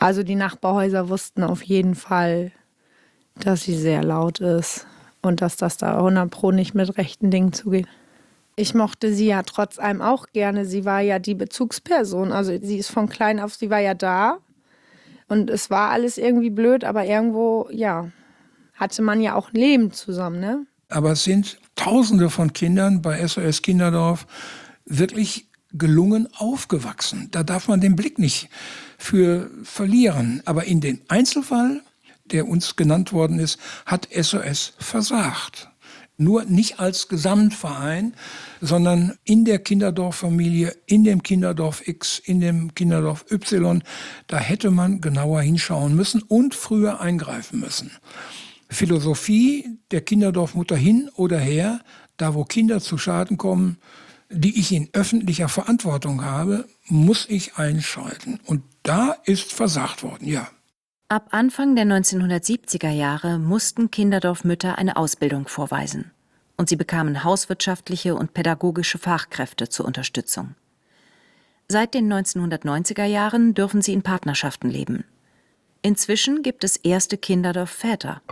Also die Nachbarhäuser wussten auf jeden Fall, dass sie sehr laut ist und dass das da 100 Pro nicht mit rechten Dingen zugeht. Ich mochte sie ja trotz allem auch gerne. Sie war ja die Bezugsperson. Also sie ist von klein auf, sie war ja da. Und es war alles irgendwie blöd, aber irgendwo, ja, hatte man ja auch ein Leben zusammen, ne? Aber es sind Tausende von Kindern bei SOS Kinderdorf wirklich gelungen aufgewachsen. Da darf man den Blick nicht für verlieren. Aber in dem Einzelfall, der uns genannt worden ist, hat SOS versagt. Nur nicht als Gesamtverein, sondern in der Kinderdorffamilie, in dem Kinderdorf X, in dem Kinderdorf Y. Da hätte man genauer hinschauen müssen und früher eingreifen müssen. Philosophie der Kinderdorfmutter hin oder her, da wo Kinder zu Schaden kommen, die ich in öffentlicher Verantwortung habe, muss ich einschalten. Und da ist versagt worden, ja. Ab Anfang der 1970er Jahre mussten Kinderdorfmütter eine Ausbildung vorweisen. Und sie bekamen hauswirtschaftliche und pädagogische Fachkräfte zur Unterstützung. Seit den 1990er Jahren dürfen sie in Partnerschaften leben. Inzwischen gibt es erste Kinderdorfväter.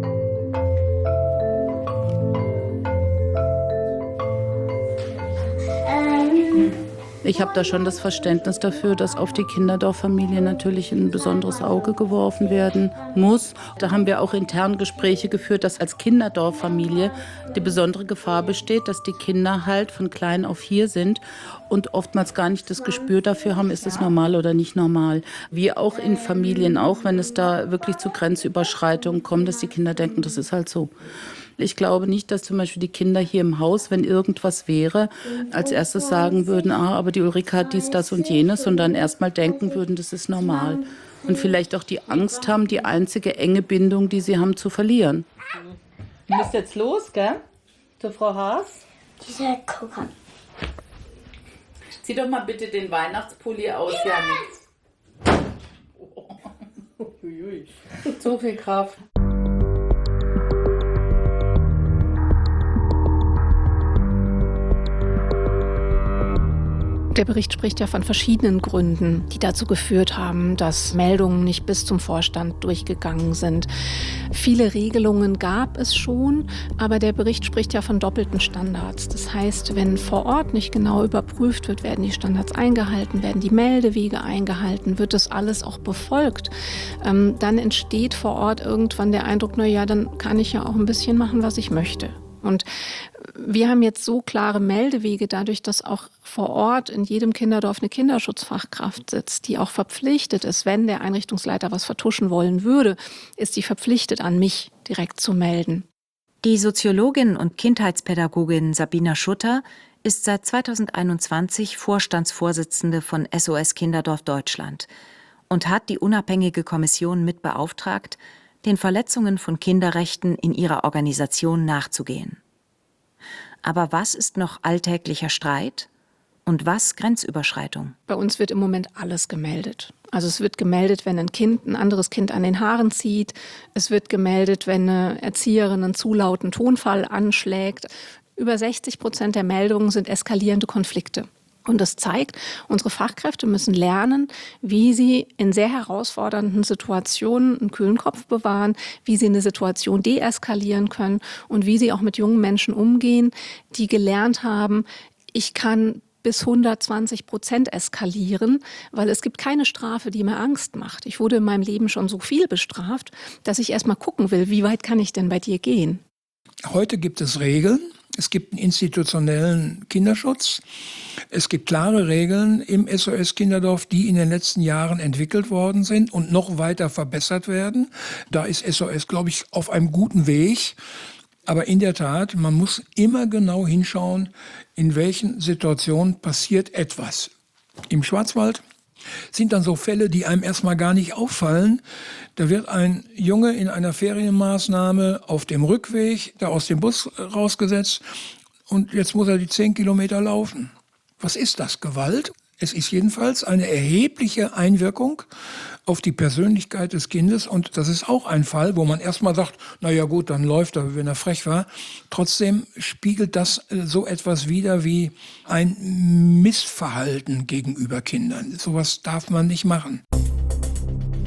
Ich habe da schon das Verständnis dafür, dass auf die Kinderdorffamilie natürlich ein besonderes Auge geworfen werden muss. Da haben wir auch intern Gespräche geführt, dass als Kinderdorffamilie die besondere Gefahr besteht, dass die Kinder halt von klein auf hier sind und oftmals gar nicht das Gespür dafür haben, ist es normal oder nicht normal. Wie auch in Familien, auch wenn es da wirklich zu Grenzüberschreitungen kommt, dass die Kinder denken, das ist halt so. Ich glaube nicht, dass zum Beispiel die Kinder hier im Haus, wenn irgendwas wäre, als erstes sagen würden, aber die Ulrike hat dies, das und jenes und dann erstmal denken würden, das ist normal. Und vielleicht auch die Angst haben, die einzige enge Bindung, die sie haben, zu verlieren. Du musst jetzt los, gell? Zur Frau Haas? Dieser gucken. Zieh doch mal bitte den Weihnachtspulli aus, Janik. So viel Kraft. Der Bericht spricht ja von verschiedenen Gründen, die dazu geführt haben, dass Meldungen nicht bis zum Vorstand durchgegangen sind. Viele Regelungen gab es schon, aber der Bericht spricht ja von doppelten Standards. Das heißt, wenn vor Ort nicht genau überprüft wird, werden die Standards eingehalten, werden die Meldewege eingehalten, wird das alles auch befolgt, dann entsteht vor Ort irgendwann der Eindruck, na ja, dann kann ich ja auch ein bisschen machen, was ich möchte. Und wir haben jetzt so klare Meldewege, dadurch, dass auch vor Ort in jedem Kinderdorf eine Kinderschutzfachkraft sitzt, die auch verpflichtet ist, wenn der Einrichtungsleiter was vertuschen wollen würde, ist sie verpflichtet, an mich direkt zu melden. Die Soziologin und Kindheitspädagogin Sabina Schutter ist seit 2021 Vorstandsvorsitzende von SOS Kinderdorf Deutschland und hat die unabhängige Kommission mit beauftragt, den Verletzungen von Kinderrechten in ihrer Organisation nachzugehen. Aber was ist noch alltäglicher Streit und was Grenzüberschreitung? Bei uns wird im Moment alles gemeldet. Also es wird gemeldet, wenn ein anderes Kind an den Haaren zieht. Es wird gemeldet, wenn eine Erzieherin einen zu lauten Tonfall anschlägt. Über 60% der Meldungen sind eskalierende Konflikte. Und das zeigt, unsere Fachkräfte müssen lernen, wie sie in sehr herausfordernden Situationen einen kühlen Kopf bewahren, wie sie eine Situation deeskalieren können und wie sie auch mit jungen Menschen umgehen, die gelernt haben, ich kann bis 120% eskalieren, weil es gibt keine Strafe, die mir Angst macht. Ich wurde in meinem Leben schon so viel bestraft, dass ich erst mal gucken will, wie weit kann ich denn bei dir gehen? Heute gibt es Regeln. Es gibt einen institutionellen Kinderschutz. Es gibt klare Regeln im SOS Kinderdorf, die in den letzten Jahren entwickelt worden sind und noch weiter verbessert werden. Da ist SOS, glaube ich, auf einem guten Weg. Aber in der Tat, man muss immer genau hinschauen, in welchen Situationen passiert etwas. Im Schwarzwald sind dann so Fälle, die einem erstmal gar nicht auffallen. Da wird ein Junge in einer Ferienmaßnahme auf dem Rückweg da aus dem Bus rausgesetzt und jetzt muss er die 10 Kilometer laufen. Was ist das? Gewalt? Es ist jedenfalls eine erhebliche Einwirkung auf die Persönlichkeit des Kindes und das ist auch ein Fall, wo man erstmal sagt, na ja gut, dann läuft er, wenn er frech war. Trotzdem spiegelt das so etwas wider wie ein Missverhalten gegenüber Kindern. Sowas darf man nicht machen.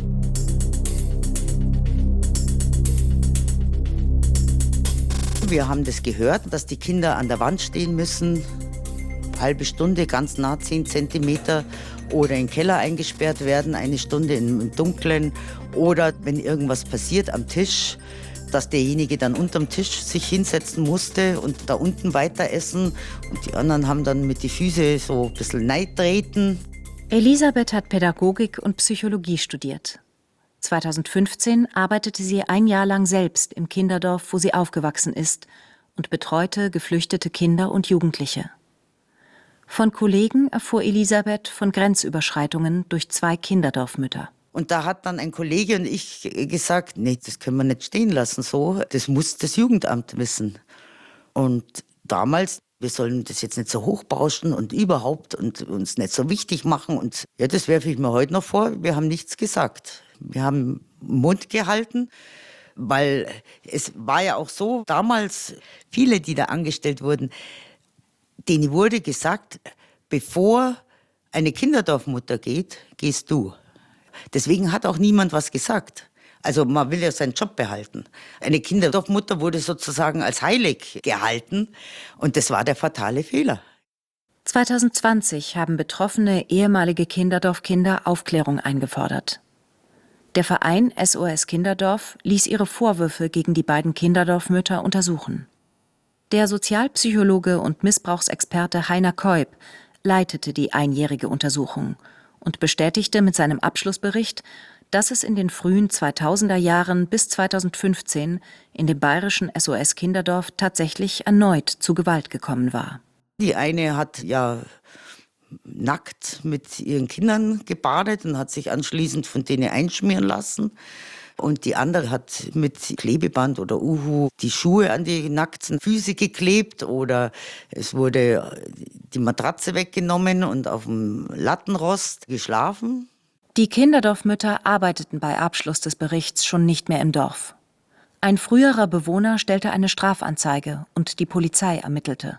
Wir haben das gehört, dass die Kinder an der Wand stehen müssen, halbe Stunde, ganz nah 10 Zentimeter, oder in den Keller eingesperrt werden, eine Stunde im Dunkeln, oder wenn irgendwas passiert am Tisch, dass derjenige dann unterm Tisch sich hinsetzen musste und da unten weiter essen. Und die anderen haben dann mit den Füßen so ein bisschen neidtreten. Elisabeth hat Pädagogik und Psychologie studiert. 2015 arbeitete sie ein Jahr lang selbst im Kinderdorf, wo sie aufgewachsen ist, und betreute geflüchtete Kinder und Jugendliche. Von Kollegen erfuhr Elisabeth von Grenzüberschreitungen durch 2 Kinderdorfmütter. Und da hat dann ein Kollege und ich gesagt, nee, das können wir nicht stehen lassen so. Das muss das Jugendamt wissen. Und damals, wir sollen das jetzt nicht so hochbauschen und überhaupt und uns nicht so wichtig machen. Und ja, das werfe ich mir heute noch vor. Wir haben nichts gesagt. Wir haben Mund gehalten, weil es war ja auch so, damals viele, die da angestellt wurden, denen wurde gesagt, bevor eine Kinderdorfmutter geht, gehst du. Deswegen hat auch niemand was gesagt. Also man will ja seinen Job behalten. Eine Kinderdorfmutter wurde sozusagen als heilig gehalten und das war der fatale Fehler. 2020 haben betroffene ehemalige Kinderdorfkinder Aufklärung eingefordert. Der Verein SOS Kinderdorf ließ ihre Vorwürfe gegen die beiden Kinderdorfmütter untersuchen. Der Sozialpsychologe und Missbrauchsexperte Heiner Keup leitete die einjährige Untersuchung und bestätigte mit seinem Abschlussbericht, dass es in den frühen 2000er Jahren bis 2015 in dem bayerischen SOS Kinderdorf tatsächlich erneut zu Gewalt gekommen war. Die eine hat ja nackt mit ihren Kindern gebadet und hat sich anschließend von denen einschmieren lassen. Und die andere hat mit Klebeband oder Uhu die Schuhe an die nackten Füße geklebt oder es wurde die Matratze weggenommen und auf dem Lattenrost geschlafen. Die Kinderdorfmütter arbeiteten bei Abschluss des Berichts schon nicht mehr im Dorf. Ein früherer Bewohner stellte eine Strafanzeige und die Polizei ermittelte.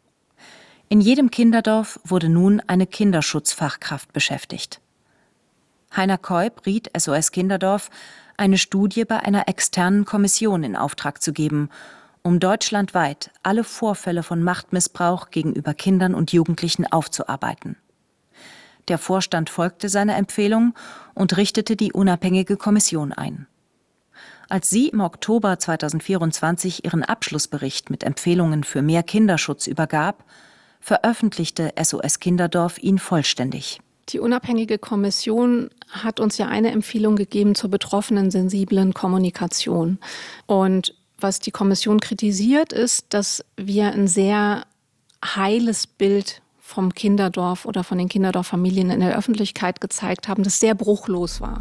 In jedem Kinderdorf wurde nun eine Kinderschutzfachkraft beschäftigt. Heiner Keup riet SOS Kinderdorf, eine Studie bei einer externen Kommission in Auftrag zu geben, um deutschlandweit alle Vorfälle von Machtmissbrauch gegenüber Kindern und Jugendlichen aufzuarbeiten. Der Vorstand folgte seiner Empfehlung und richtete die unabhängige Kommission ein. Als sie im Oktober 2024 ihren Abschlussbericht mit Empfehlungen für mehr Kinderschutz übergab, veröffentlichte SOS Kinderdorf ihn vollständig. Die unabhängige Kommission hat uns ja eine Empfehlung gegeben zur betroffenen sensiblen Kommunikation. Und was die Kommission kritisiert, ist, dass wir ein sehr heiles Bild vom Kinderdorf oder von den Kinderdorffamilien in der Öffentlichkeit gezeigt haben, das sehr bruchlos war.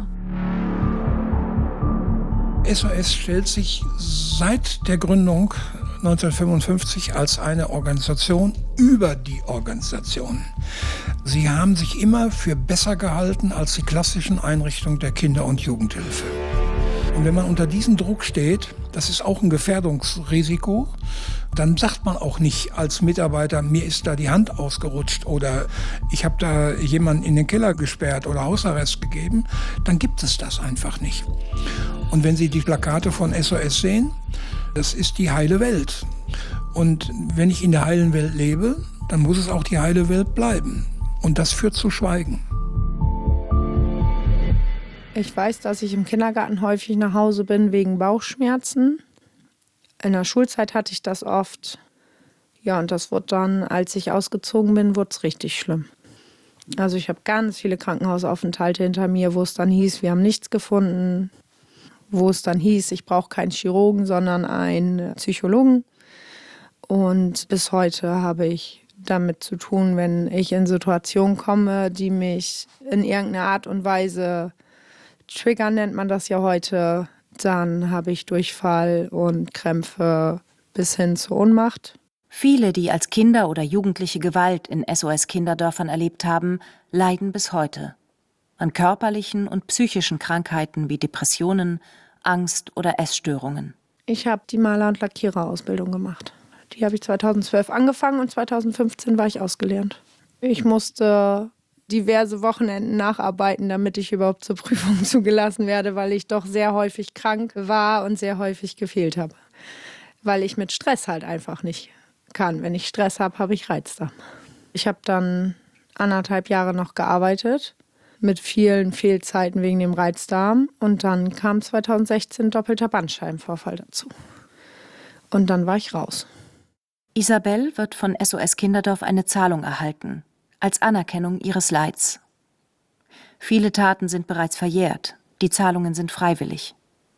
SOS stellt sich seit der Gründung 1955 als eine Organisation über die Organisation. Sie haben sich immer für besser gehalten als die klassischen Einrichtungen der Kinder- und Jugendhilfe. Und wenn man unter diesem Druck steht, das ist auch ein Gefährdungsrisiko, dann sagt man auch nicht als Mitarbeiter, mir ist da die Hand ausgerutscht oder ich habe da jemanden in den Keller gesperrt oder Hausarrest gegeben, dann gibt es das einfach nicht. Und wenn Sie die Plakate von SOS sehen, das ist die heile Welt. Und wenn ich in der heilen Welt lebe, dann muss es auch die heile Welt bleiben. Und das führt zu Schweigen. Ich weiß, dass ich im Kindergarten häufig nach Hause bin wegen Bauchschmerzen. In der Schulzeit hatte ich das oft. Ja, und das wurde dann, als ich ausgezogen bin, wurde es richtig schlimm. Also ich habe ganz viele Krankenhausaufenthalte hinter mir, wo es dann hieß, wir haben nichts gefunden. Wo es dann hieß, ich brauche keinen Chirurgen, sondern einen Psychologen. Und bis heute habe ich damit zu tun, wenn ich in Situationen komme, die mich in irgendeiner Art und Weise triggern, nennt man das ja heute, dann habe ich Durchfall und Krämpfe bis hin zur Ohnmacht. Viele, die als Kinder oder Jugendliche Gewalt in SOS-Kinderdörfern erlebt haben, leiden bis heute an körperlichen und psychischen Krankheiten wie Depressionen, Angst oder Essstörungen. Ich habe die Maler- und Lackiererausbildung gemacht. Die habe ich 2012 angefangen und 2015 war ich ausgelernt. Ich musste diverse Wochenenden nacharbeiten, damit ich überhaupt zur Prüfung zugelassen werde, weil ich doch sehr häufig krank war und sehr häufig gefehlt habe. weil ich mit Stress halt einfach nicht kann. Wenn ich Stress habe, habe ich Reizdarm. Ich habe dann 1,5 Jahre noch gearbeitet, mit vielen Fehlzeiten wegen dem Reizdarm. Und dann kam 2016 doppelter Bandscheibenvorfall dazu. Und dann war ich raus. Isabel wird von SOS Kinderdorf eine Zahlung erhalten, als Anerkennung ihres Leids. Viele Taten sind bereits verjährt, die Zahlungen sind freiwillig.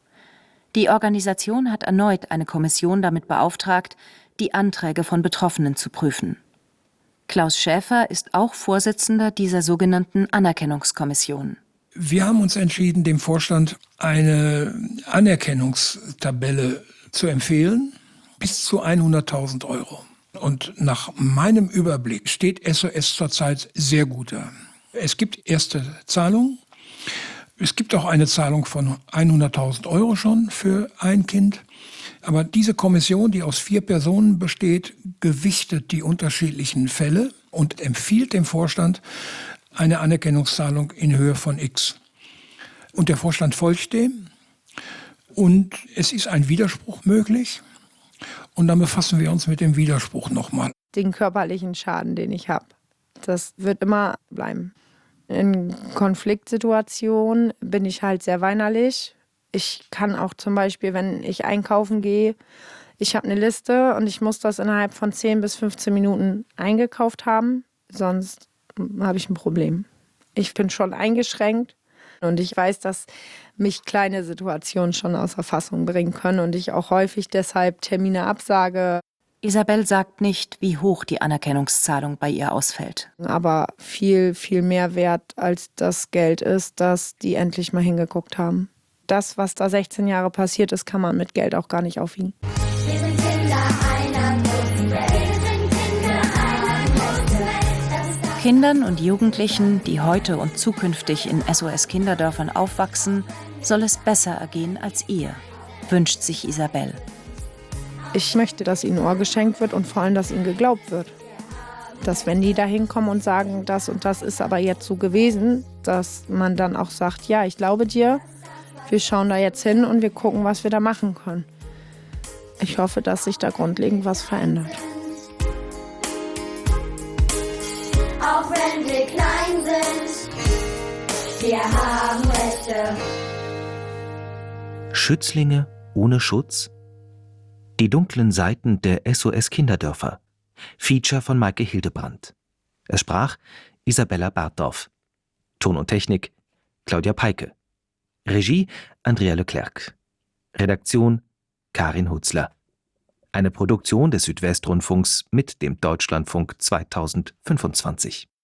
Die Organisation hat erneut eine Kommission damit beauftragt, die Anträge von Betroffenen zu prüfen. Klaus Schäfer ist auch Vorsitzender dieser sogenannten Anerkennungskommission. Wir haben uns entschieden, dem Vorstand eine Anerkennungstabelle zu empfehlen, bis zu 100.000 €. Und nach meinem Überblick steht SOS zurzeit sehr gut da. Es gibt erste Zahlungen. Es gibt auch eine Zahlung von 100.000 € schon für ein Kind. Aber diese Kommission, die aus 4 Personen besteht, gewichtet die unterschiedlichen Fälle und empfiehlt dem Vorstand eine Anerkennungszahlung in Höhe von X. Und der Vorstand folgt dem. Und es ist ein Widerspruch möglich. Und dann befassen wir uns mit dem Widerspruch nochmal. Den körperlichen Schaden, den ich habe, das wird immer bleiben. In Konfliktsituationen bin ich halt sehr weinerlich. Ich kann auch zum Beispiel, wenn ich einkaufen gehe, ich habe eine Liste und ich muss das innerhalb von 10 bis 15 Minuten eingekauft haben, sonst habe ich ein Problem. Ich bin schon eingeschränkt und ich weiß, dass mich kleine Situationen schon außer Fassung bringen können und ich auch häufig deshalb Termine absage. Isabel sagt nicht, wie hoch die Anerkennungszahlung bei ihr ausfällt. Aber viel, viel mehr wert als das Geld ist, dass die endlich mal hingeguckt haben. Das, was da 16 Jahre passiert ist, kann man mit Geld auch gar nicht aufwiegen. Wir sind Kinder einer großen Welt. Wir sind Kinder einer großen Welt. Kindern und Jugendlichen, die heute und zukünftig in SOS-Kinderdörfern aufwachsen, soll es besser ergehen als ihr, wünscht sich Isabel. Ich möchte, dass ihnen Ohr geschenkt wird und vor allem, dass ihnen geglaubt wird. Dass wenn die da hinkommen und sagen, das und das ist aber jetzt so gewesen, dass man dann auch sagt, ja, ich glaube dir, wir schauen da jetzt hin und wir gucken, was wir da machen können. Ich hoffe, dass sich da grundlegend was verändert. Auch wenn wir klein sind, wir haben Rechte. Schützlinge ohne Schutz? Die dunklen Seiten der SOS-Kinderdörfer. Feature von Maike Hildebrandt. Es sprach Isabella Bartdorf. Ton und Technik Claudia Peike. Regie Andrea Leclerc. Redaktion Karin Hutzler. Eine Produktion des Südwestrundfunks mit dem Deutschlandfunk 2025.